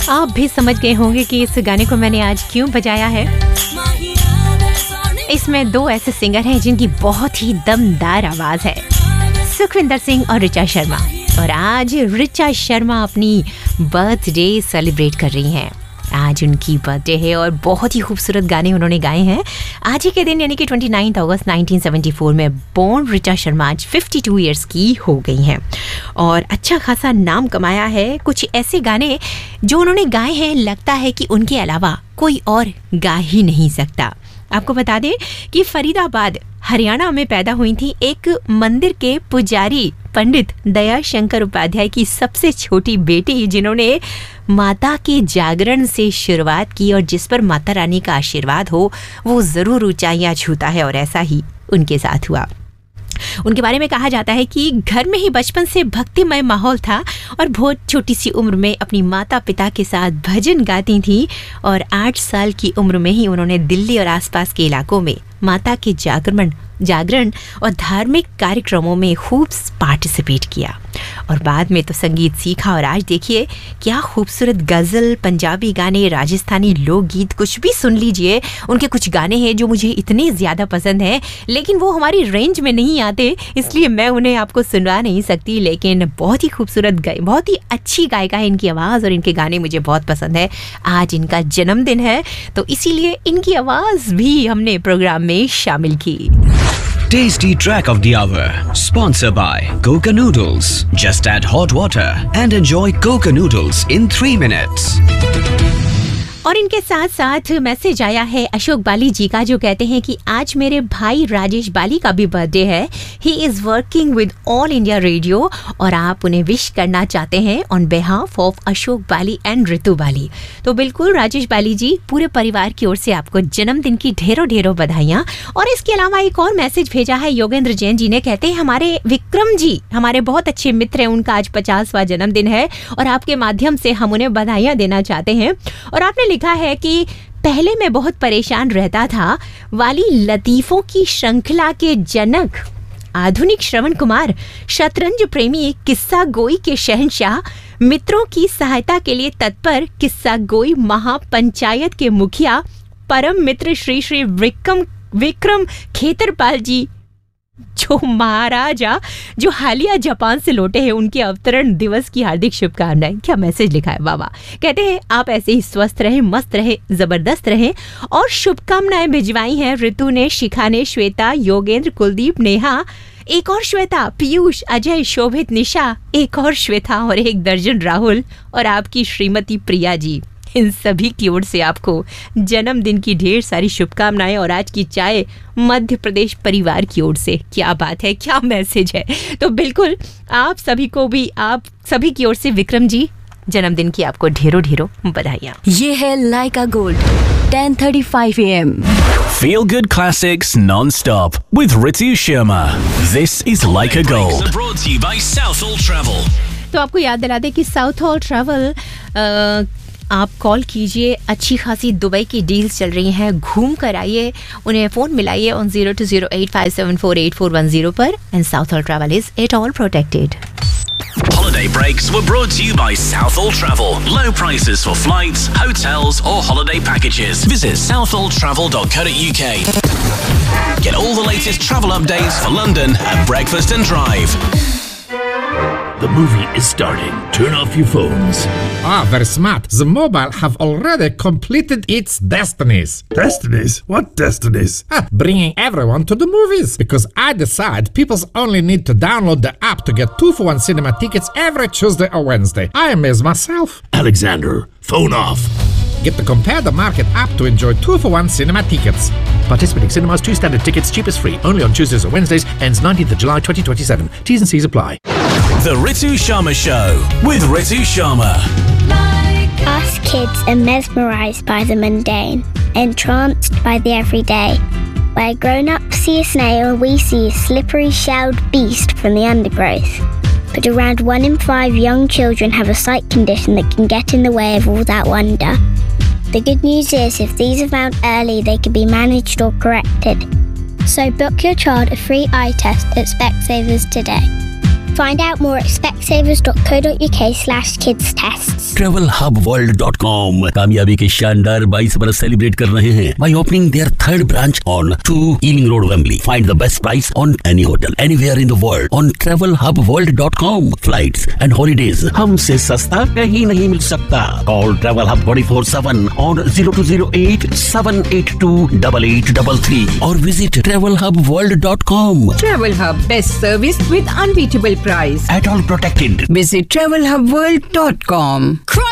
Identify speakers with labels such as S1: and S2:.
S1: आप भी समझ गए होंगे कि इस गाने को मैंने आज क्यों बजाया है। इसमें दो ऐसे सिंगर हैं जिनकी बहुत ही दमदार आवाज है, सुखविंदर सिंह और ऋचा शर्मा। और आज ऋचा शर्मा अपनी बर्थडे सेलिब्रेट कर रही हैं। आज उनकी बर्थडे है और बहुत ही खूबसूरत गाने उन्होंने गाए हैं। आज ही के दिन यानी कि 29 अगस्त 1974 में बोर्न ऋचा शर्मा आज 52 ईयर्स की हो गई हैं और अच्छा खासा नाम कमाया है। कुछ ऐसे गाने जो उन्होंने गाए हैं लगता है कि उनके अलावा कोई और गा ही नहीं सकता। आपको बता दें कि फरीदाबाद हरियाणा में पैदा हुई थी एक मंदिर के पुजारी पंडित दया शंकर उपाध्याय की सबसे छोटी बेटी, जिन्होंने माता के जागरण से शुरुआत की और जिस पर माता रानी का आशीर्वाद हो वो ज़रूर ऊंचाइयां छूता है और ऐसा ही उनके साथ हुआ। उनके बारे में कहा जाता है कि घर में ही बचपन से भक्तिमय माहौल था और बहुत छोटी सी उम्र में अपनी माता पिता के साथ भजन गाती थी और 8 साल की उम्र में ही उन्होंने दिल्ली और आसपास के इलाकों में माता के जागरण और धार्मिक कार्यक्रमों में खूब पार्टिसिपेट किया और बाद में तो संगीत सीखा। और आज देखिए क्या खूबसूरत गज़ल, पंजाबी गाने, राजस्थानी लोकगीत, कुछ भी सुन लीजिए। उनके कुछ गाने हैं जो मुझे इतने ज़्यादा पसंद हैं लेकिन वो हमारी रेंज में नहीं आते, इसलिए मैं उन्हें आपको सुनवा नहीं सकती। लेकिन बहुत ही खूबसूरत बहुत ही अच्छी गायिका है, इनकी आवाज़ और इनके गाने मुझे बहुत पसंद है। आज इनका जन्मदिन है तो इसीलिए इनकी आवाज़ भी हमने प्रोग्राम में शामिल की।
S2: Tasty Track of the Hour, sponsored by Coca Noodles. Just add hot water and enjoy Coca Noodles in 3 minutes.
S1: और इनके साथ साथ मैसेज आया है अशोक बाली जी का, जो कहते हैं कि आज मेरे भाई राजेश बाली का भी बर्थडे है। He is working with all India radio और आप उन्हें विश करना चाहते हैं on behalf of Ashok Bali and ऋतु बाली। तो बिल्कुल राजेश बाली जी, पूरे परिवार की ओर से आपको जन्मदिन की ढेरों ढेरों बधाइयाँ। और इसके अलावा एक और मैसेज भेजा है योगेंद्र जैन जी ने, कहते हैं हमारे विक्रम जी हमारे बहुत अच्छे मित्र हैं, उनका आज 50वां जन्मदिन है और आपके माध्यम से हम उन्हें बधाइयाँ देना चाहते हैं। और आपने लिखा है कि पहले मैं बहुत परेशान रहता था, वाली लतीफ़ों की श्रृंखला के जनक आधुनिक श्रवण कुमार, शतरंज प्रेमी, किस्सा गोई के शहंशाह, मित्रों की सहायता के लिए तत्पर किस्सा गोई महापंचायत के मुखिया, परम मित्र श्री श्री विक्रम खेतरपाल जी, जो महाराजा जो हालिया जापान से लौटे हैं, उनके अवतरण दिवस की हार्दिक शुभकामनाएं। क्या मैसेज लिखा है बाबा। कहते हैं आप ऐसे ही स्वस्थ रहे, मस्त रहे, जबरदस्त रहे और शुभकामनाएं भिजवाई हैं ऋतु ने, शिखा ने, श्वेता, योगेंद्र, कुलदीप, नेहा, एक और श्वेता, पीयूष, अजय, शोभित, निशा, एक और श्वेता और 1 दर्जन राहुल और आपकी श्रीमती प्रिया जी। इन सभी की ओर से आपको जन्मदिन की ढेर सारी शुभकामनाएं और आज की चाय मध्य प्रदेश परिवार की ओर से। क्या बात है, क्या मैसेज है। तो बिल्कुल आप सभी की ओर से विक्रम जी जन्मदिन की आपको ढेरों ढेरों बधाइयाँ।
S3: ये है लाइका gold 10:35 AM।
S4: Feel good classics non-stop with Ritu Sharma. This is Laika Gold.
S2: Brought to you by Southall Travel.
S1: तो आपको याद दिला दे कि साउथॉल ट्रैवल आप कॉल कीजिए, अच्छी खासी दुबई की डील्स चल रही हैं, घूम कर आइए, उन्हें फ़ोन मिलाइए ऑन 0208574810 पर। And Southall travel is it all protected.
S2: Holiday breaks were brought to you by Southall Travel. Low prices for flights, hotels or holiday packages. Visit southalltravel.co.uk. Get all the latest travel updates for London at Breakfast and Drive.
S5: The movie is starting. Turn off your phones.
S6: Very smart. The mobile have already completed its destinies.
S5: Destinies? What destinies?
S6: Bringing everyone to the movies. Because I decide people only need to download the app to get 2-for-1 cinema tickets every Tuesday or Wednesday. I amaze myself.
S5: Alexander, phone off.
S6: Get to compare the market app to enjoy 2-for-1 cinema tickets.
S5: Participating cinemas, 2 standard tickets, cheapest free. Only on Tuesdays or Wednesdays. Ends 19th of July 2027. T's and C's apply.
S2: The Ritu Sharma Show with Ritu Sharma.
S7: Us kids are mesmerised by the mundane, entranced by the everyday. Where grown-ups see a snail, we see a slippery shelled beast from the undergrowth. But around 1 in 5 young children have a sight condition that can get in the way of all that wonder. The good news is, if these are found early, they can be managed or corrected. So book your child a free eye test at Specsavers today. Find out more at specsavers.co.uk/kidstests.
S8: TravelHubWorld.com कामयाबी के शानदार 22 बरस celebrate कर रहे हैं by opening their third branch on 2 Ealing Road, Wembley. Find the best price on any hotel anywhere in the world on TravelHubWorld.com. Flights and holidays हमसे सस्ता कहीं नहीं मिल सकता. Call Travel Hub 24/7 on 0208-782-8833 or visit TravelHubWorld.com.
S9: Travel Hub, best service with unbeatable price.
S8: At all protected.
S9: Visit TravelHubWorld.com.